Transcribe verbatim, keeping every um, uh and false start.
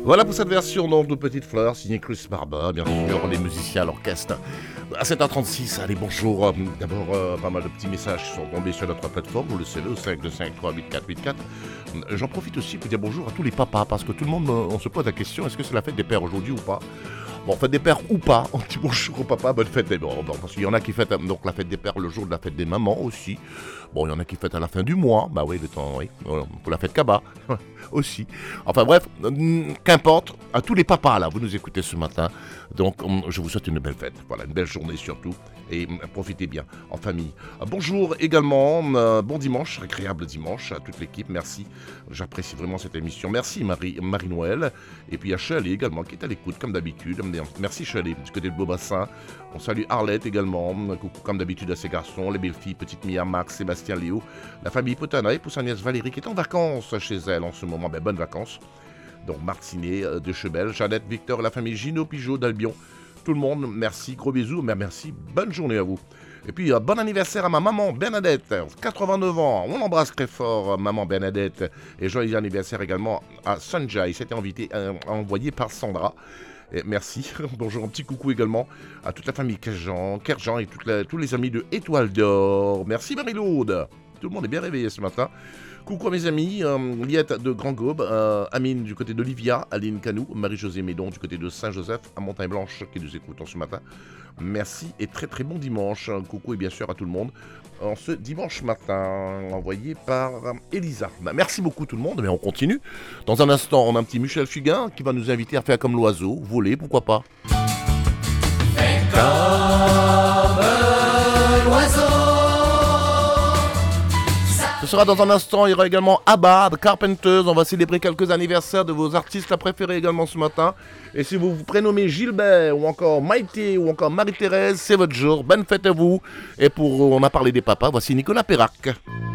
Voilà pour cette version donc, de Petite Fleur, signée Chris Barber, bien sûr, les musiciens à l'orchestre. À sept heures trente-six, allez, bonjour. D'abord, euh, pas mal de petits messages qui sont tombés sur notre plateforme, vous le savez, au cinq deux cinq trois huit quatre huit quatre. J'en profite aussi pour dire bonjour à tous les papas, parce que tout le monde, on se pose la question, est-ce que c'est la fête des pères aujourd'hui ou pas? Bon, fête des pères ou pas, on dit bonjour au papa, bonne fête des bon, bon, parce qu'il y en a qui fêtent donc la fête des pères le jour de la fête des mamans aussi. Bon, il y en a qui fêtent à la fin du mois, bah oui, le temps, oui, pour la fête Kaba aussi. Enfin bref, qu'importe, à tous les papas là, vous nous écoutez ce matin, donc je vous souhaite une belle fête, voilà, une belle journée surtout, et profitez bien en famille. Bonjour également, euh, bon dimanche, agréable dimanche à toute l'équipe, merci, j'apprécie vraiment cette émission, merci Marie, Marie-Noël, et puis à Shelley également qui est à l'écoute comme d'habitude, merci Shelley, du côté de Beaubassin, on salue Arlette également, coucou comme d'habitude à ses garçons, les belles filles, petite Mia, Max, Sébastien, Léo, la famille Potana et pour sa nièce Valérie qui est en vacances chez elle en ce moment, ben bonnes vacances. Donc Martinet euh, de Chebel, Jeannette, Victor, la famille Gino Pigeot d'Albion, tout le monde, merci, gros bisous, mais merci, bonne journée à vous. Et puis euh, bon anniversaire à ma maman Bernadette, quatre-vingt-neuf ans, on l'embrasse très fort, euh, maman Bernadette, et joyeux anniversaire également à Sanjay, c'était invité, euh, envoyé par Sandra. Et merci, bonjour, un petit coucou également à toute la famille Kerjan, Kerjan et toute la, tous les amis de Étoile d'Or. Merci Marie-Laude, tout le monde est bien réveillé ce matin. Coucou à mes amis, euh, Liette de Grand Gaube, euh, Amine du côté d'Olivia, Aline Canou, Marie-Josée Médon du côté de Saint-Joseph, à Montagne-Blanche qui nous écoutent ce matin. Merci et très très bon dimanche. Coucou et bien sûr à tout le monde en ce dimanche matin, envoyé par Elisa. Bah, merci beaucoup tout le monde, mais on continue. Dans un instant, on a un petit Michel Fugain qui va nous inviter à faire comme l'oiseau, voler, pourquoi pas. Fais comme l'oiseau. Ce sera dans un instant, il y aura également Abba, The Carpenters, on va célébrer quelques anniversaires de vos artistes préférés également ce matin. Et si vous vous prénommez Gilbert, ou encore Maïté, ou encore Marie-Thérèse, c'est votre jour, bonne fête à vous. Et pour, on a parlé des papas, voici Nicolas Perrac.